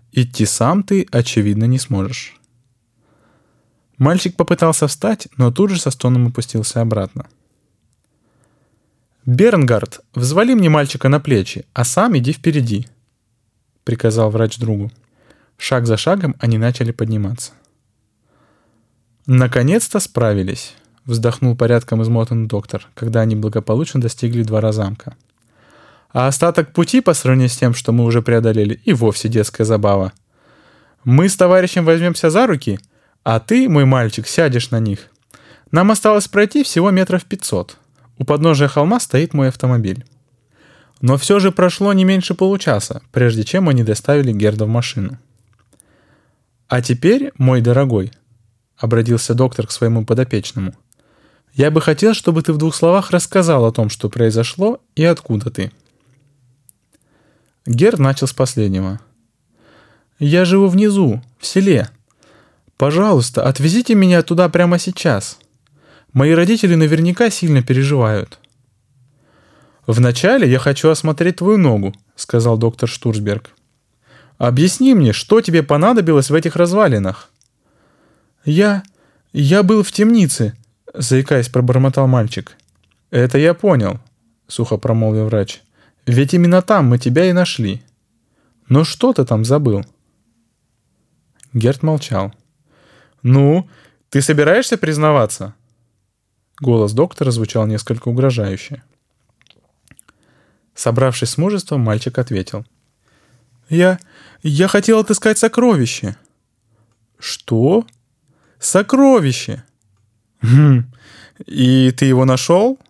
Идти сам ты, очевидно, не сможешь». Мальчик попытался встать, но тут же со стоном опустился обратно. «Бернгард, взвали мне мальчика на плечи, а сам иди впереди», — приказал врач другу. Шаг за шагом они начали подниматься. «Наконец-то справились», — вздохнул порядком измотанный доктор, когда они благополучно достигли двора замка. «А остаток пути по сравнению с тем, что мы уже преодолели, и вовсе детская забава. Мы с товарищем возьмемся за руки, а ты, мой мальчик, сядешь на них. Нам осталось пройти всего 500 метров. У подножия холма стоит мой автомобиль». Но все же прошло не меньше получаса, прежде чем они доставили Герда в машину. «А теперь, мой дорогой», — обратился доктор к своему подопечному, — «я бы хотел, чтобы ты в 2 словах рассказал о том, что произошло и откуда ты». Герд начал с последнего. «Я живу внизу, в селе. Пожалуйста, отвезите меня туда прямо сейчас. Мои родители наверняка сильно переживают». «Вначале я хочу осмотреть твою ногу», — сказал доктор Штурцберг. «Объясни мне, что тебе понадобилось в этих развалинах?» Я был в темнице», — заикаясь, пробормотал мальчик. «Это я понял», — сухо промолвил врач. «Ведь именно там мы тебя и нашли. Но что ты там забыл?» Герд молчал. «Ну, ты собираешься признаваться?» Голос доктора звучал несколько угрожающе. Собравшись с мужеством, мальчик ответил. «Я хотел отыскать сокровище». «Что?» «Сокровище!» «И ты его нашел?»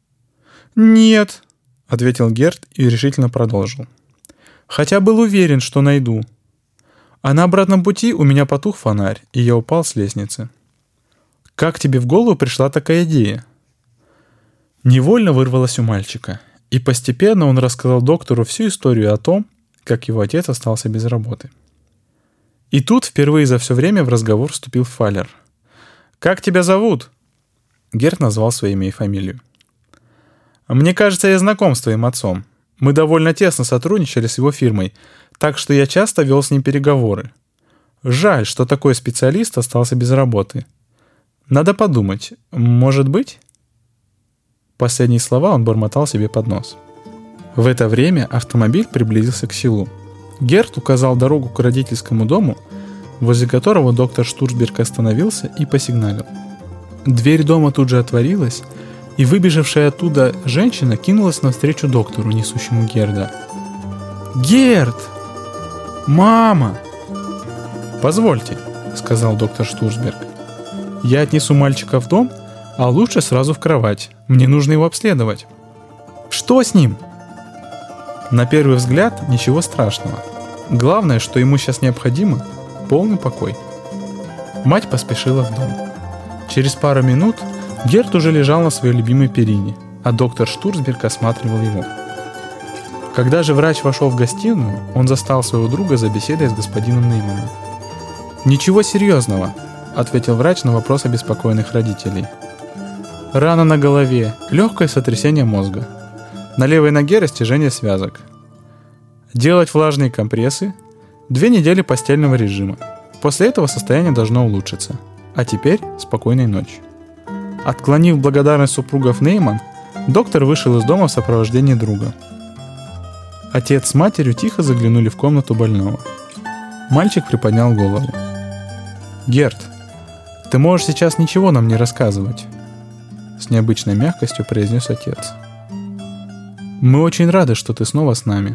«Нет», — ответил Герд и решительно продолжил. «Хотя был уверен, что найду. А на обратном пути у меня потух фонарь, и я упал с лестницы». «Как тебе в голову пришла такая идея?» Невольно вырвалось у мальчика, и постепенно он рассказал доктору всю историю о том, как его отец остался без работы. И тут впервые за все время в разговор вступил Фалер. «Как тебя зовут?» Герд назвал свое имя и фамилию. «Мне кажется, я знаком с твоим отцом. Мы довольно тесно сотрудничали с его фирмой, так что я часто вел с ним переговоры. Жаль, что такой специалист остался без работы. Надо подумать, может быть?» Последние слова он бормотал себе под нос. В это время автомобиль приблизился к селу. Герд указал дорогу к родительскому дому, возле которого доктор Штурцберг остановился и посигналил. Дверь дома тут же отворилась, и выбежавшая оттуда женщина кинулась навстречу доктору, несущему Герда. «Герд! Мама!» «Позвольте», — сказал доктор Штурцберг. «Я отнесу мальчика в дом, а лучше сразу в кровать. Мне нужно его обследовать». «Что с ним?» На первый взгляд ничего страшного. Главное, что ему сейчас необходимо — полный покой. Мать поспешила в дом. Через пару минут Герд уже лежал на своей любимой перине, а доктор Штурцберг осматривал его. Когда же врач вошел в гостиную, он застал своего друга за беседой с господином Нейманом. «Ничего серьезного», — ответил врач на вопрос обеспокоенных родителей. «Рана на голове, легкое сотрясение мозга. На левой ноге растяжение связок. Делать влажные компрессы, 2 недели постельного режима. После этого состояние должно улучшиться. А теперь спокойной ночи». Отклонив благодарность супругов Нейман, доктор вышел из дома в сопровождении друга. Отец с матерью тихо заглянули в комнату больного. Мальчик приподнял голову. «Герд, ты можешь сейчас ничего нам не рассказывать», — с необычной мягкостью произнес отец. «Мы очень рады, что ты снова с нами».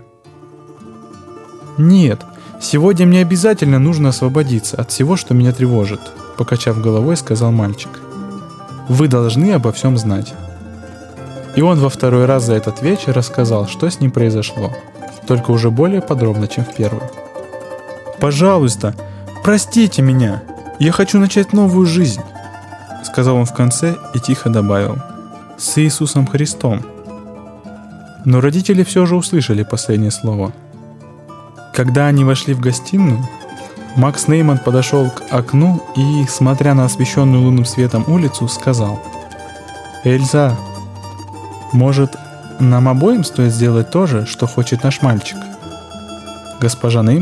«Нет, сегодня мне обязательно нужно освободиться от всего, что меня тревожит», — покачав головой, сказал мальчик. «Вы должны обо всем знать». И он во второй раз за этот вечер рассказал, что с ним произошло, только уже более подробно, чем в первый. «Пожалуйста, простите меня, я хочу начать новую жизнь», — сказал он в конце и тихо добавил: «с Иисусом Христом». Но родители все же услышали последнее слово. Когда они вошли в гостиную, Макс Нейман подошел к окну и, смотря на освещенную лунным светом улицу, сказал: «Эльза, может, нам обоим стоит сделать то же, что хочет наш мальчик?» Госпожа Нейман